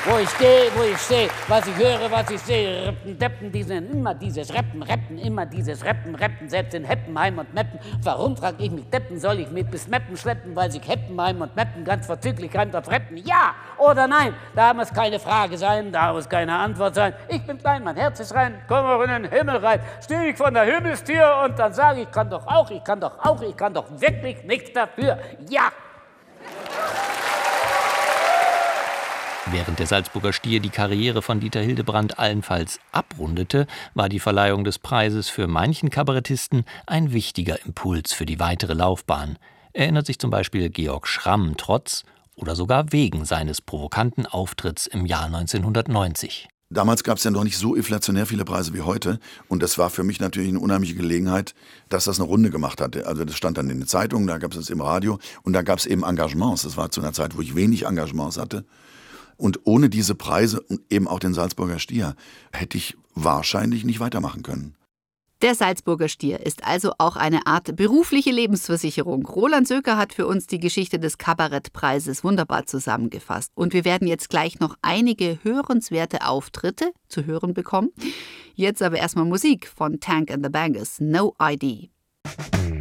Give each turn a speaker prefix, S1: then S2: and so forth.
S1: Wo ich stehe, was ich höre, was ich sehe. Rippen, Deppen, die sind immer dieses Reppen, immer dieses Reppen, selbst in Heppenheim und Meppen. Warum, frag ich mich, Deppen, soll ich mich bis Meppen schleppen, weil sich Heppenheim und Meppen ganz vorzüglich heimdorf reppen? Ja oder nein? Da muss keine Frage sein, da muss keine Antwort sein. Ich bin klein, mein Herz ist rein, komm auch in den Himmel rein. Stehe ich von der Himmelstür und dann sage ich, kann doch wirklich nichts dafür. Ja!
S2: Während der Salzburger Stier die Karriere von Dieter Hildebrandt allenfalls abrundete, war die Verleihung des Preises für manchen Kabarettisten ein wichtiger Impuls für die weitere Laufbahn, erinnert sich zum Beispiel Georg Schramm trotz oder sogar wegen seines provokanten Auftritts im Jahr 1990.
S3: Damals gab es ja noch nicht so inflationär viele Preise wie heute. Und das war für mich natürlich eine unheimliche Gelegenheit, dass das eine Runde gemacht hatte. Also das stand dann in den Zeitungen, da gab es das im Radio und da gab es eben Engagements. Das war zu einer Zeit, wo ich wenig Engagements hatte. Und ohne diese Preise und eben auch den Salzburger Stier hätte ich wahrscheinlich nicht weitermachen können.
S4: Der Salzburger Stier ist also auch eine Art berufliche Lebensversicherung. Roland Söker hat für uns die Geschichte des Kabarettpreises wunderbar zusammengefasst. Und wir werden jetzt gleich noch einige hörenswerte Auftritte zu hören bekommen. Jetzt aber erstmal Musik von Tank and the Bangers, No ID.